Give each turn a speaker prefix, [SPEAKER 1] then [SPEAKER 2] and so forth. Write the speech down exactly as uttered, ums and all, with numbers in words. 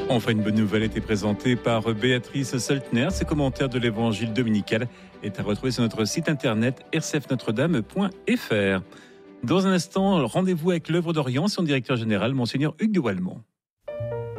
[SPEAKER 1] Enfin, une bonne nouvelle était présentée par Béatrice Seltner. Ses commentaires de l'évangile dominical est à retrouver sur notre site internet r c f notre dame point f r. Dans un instant, rendez-vous avec l'œuvre d'Orient, son directeur général, Monseigneur Hugues de Wallemont.